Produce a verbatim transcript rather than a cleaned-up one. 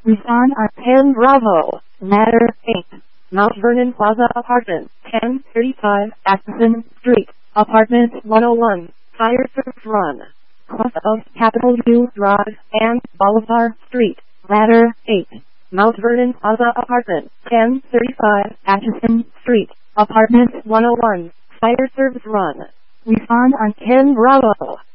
Busan on ten Bravo, ladder eight, Mount Vernon Plaza Apartment, ten thirty-five Atchison Street, Apartment one oh one, Fire Service Run, cross of Capitol View Drive and Bolivar Street, ladder eight, Mount Vernon Plaza Apartment, ten thirty-five Atchison Street, Apartment one oh one, Fire Service Run. Respond on ten Bravo.